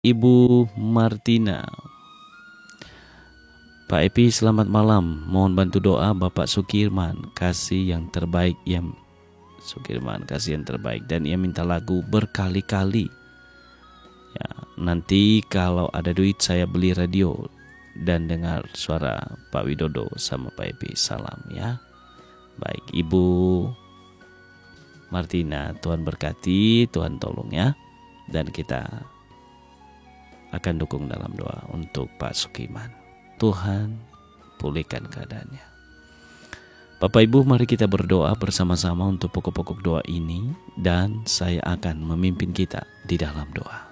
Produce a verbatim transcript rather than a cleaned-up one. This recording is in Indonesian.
Ibu Martina. Pak Epi, selamat malam. Mohon bantu doa Bapak Sukirman, kasih yang terbaik yang Sukirman kasih yang terbaik, dan ia minta lagu berkali-kali. Ya, nanti kalau ada duit saya beli radio dan dengar suara Pak Widodo sama Pak Epi. Salam ya. Baik, Ibu Martina, Tuhan berkati, Tuhan tolong ya. Dan kita akan dukung dalam doa untuk Pak Sukiman. Tuhan pulihkan keadaannya. Bapak Ibu, mari kita berdoa bersama-sama untuk pokok-pokok doa ini, dan saya akan memimpin kita di dalam doa.